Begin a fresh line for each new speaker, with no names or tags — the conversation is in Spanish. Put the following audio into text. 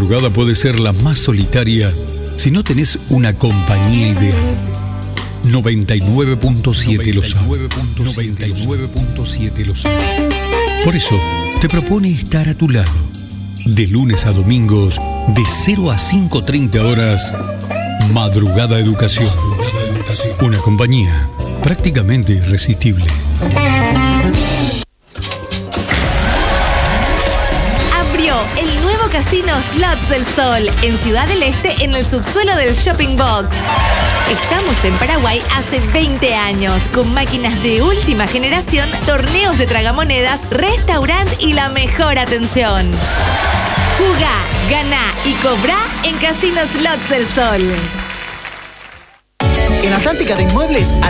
madrugada puede ser la más solitaria si no tenés una compañía ideal. 99.7 lo sabe. 99.7 lo sabe. Por eso, te propone estar a tu lado. De lunes a domingos, de 0 a 5:30 horas, Madrugada Educación. Una compañía prácticamente irresistible.
Abrió el nuevo casino Slots del Sol en Ciudad del Este, en el subsuelo del Shopping Box. Estamos en Paraguay hace 20 años, con máquinas de última generación, torneos de tragamonedas, restaurante y la mejor atención. Jugá, ganá y cobrá en Casino Slots del Sol.
En Atlántica de Inmuebles